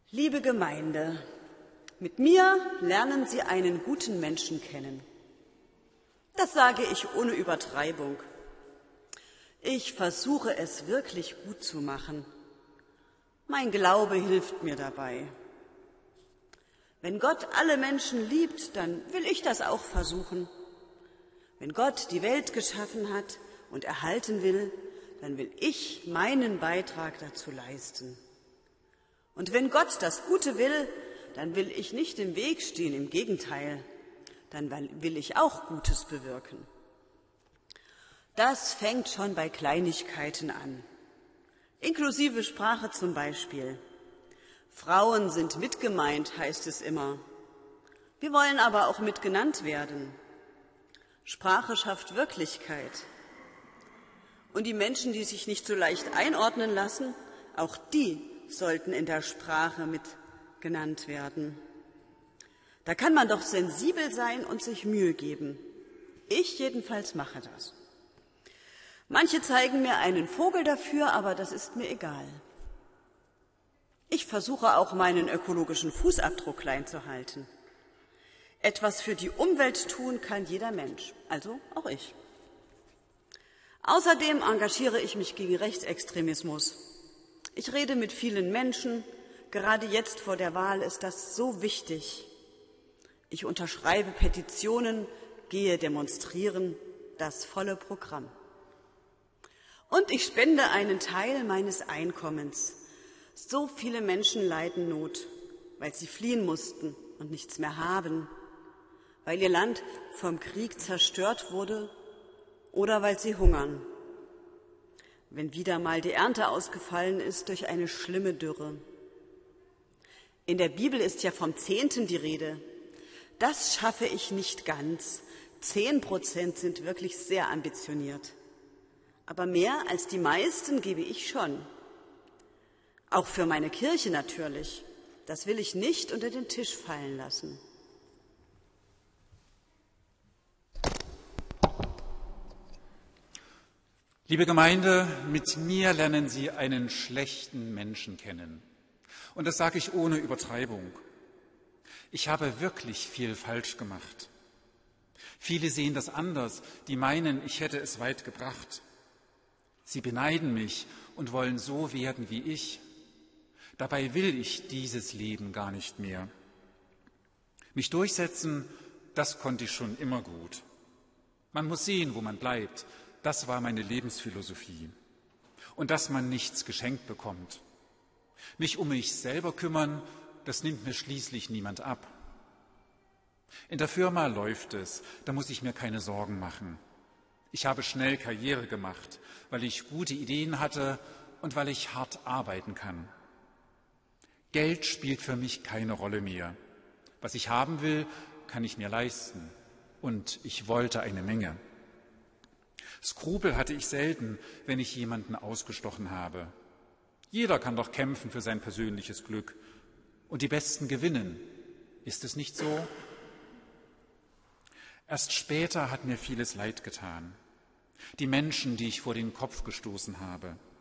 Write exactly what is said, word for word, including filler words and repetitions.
Liebe Gemeinde, mit mir lernen Sie einen guten Menschen kennen. Das sage ich ohne Übertreibung. Ich versuche es wirklich gut zu machen. Mein Glaube hilft mir dabei. Wenn Gott alle Menschen liebt, dann will ich das auch versuchen. Wenn Gott die Welt geschaffen hat und erhalten will, dann will ich meinen Beitrag dazu leisten. Und wenn Gott das Gute will, dann will ich nicht im Weg stehen, im Gegenteil, dann will ich auch Gutes bewirken. Das fängt schon bei Kleinigkeiten an, inklusive Sprache zum Beispiel. Frauen sind mitgemeint, heißt es immer. Wir wollen aber auch mitgenannt werden. Sprache schafft Wirklichkeit. Und die Menschen, die sich nicht so leicht einordnen lassen, auch die sollten in der Sprache mit genannt werden. Da kann man doch sensibel sein und sich Mühe geben. Ich jedenfalls mache das. Manche zeigen mir einen Vogel dafür, aber das ist mir egal. Ich versuche auch, meinen ökologischen Fußabdruck klein zu halten. Etwas für die Umwelt tun kann jeder Mensch, also auch ich. Außerdem engagiere ich mich gegen Rechtsextremismus. Ich rede mit vielen Menschen, gerade jetzt vor der Wahl ist das so wichtig. Ich unterschreibe Petitionen, gehe demonstrieren, das volle Programm. Und ich spende einen Teil meines Einkommens. So viele Menschen leiden Not, weil sie fliehen mussten und nichts mehr haben, weil ihr Land vom Krieg zerstört wurde oder weil sie hungern. Wenn wieder mal die Ernte ausgefallen ist durch eine schlimme Dürre. In der Bibel ist ja vom Zehnten die Rede. Das schaffe ich nicht ganz. Zehn Prozent sind wirklich sehr ambitioniert. Aber mehr als die meisten gebe ich schon. Auch für meine Kirche natürlich. Das will ich nicht unter den Tisch fallen lassen. Liebe Gemeinde, mit mir lernen Sie einen schlechten Menschen kennen. Und das sage ich ohne Übertreibung. Ich habe wirklich viel falsch gemacht. Viele sehen das anders, die meinen, ich hätte es weit gebracht. Sie beneiden mich und wollen so werden wie ich. Dabei will ich dieses Leben gar nicht mehr. Mich durchsetzen, das konnte ich schon immer gut. Man muss sehen, wo man bleibt. Das war meine Lebensphilosophie. Und dass man nichts geschenkt bekommt. Mich um mich selber kümmern, das nimmt mir schließlich niemand ab. In der Firma läuft es, da muss ich mir keine Sorgen machen. Ich habe schnell Karriere gemacht, weil ich gute Ideen hatte und weil ich hart arbeiten kann. Geld spielt für mich keine Rolle mehr. Was ich haben will, kann ich mir leisten. Und ich wollte eine Menge. Skrupel hatte ich selten, wenn ich jemanden ausgestochen habe. Jeder kann doch kämpfen für sein persönliches Glück. Und die Besten gewinnen. Ist es nicht so? Erst später hat mir vieles leid getan. Die Menschen, die ich vor den Kopf gestoßen habe.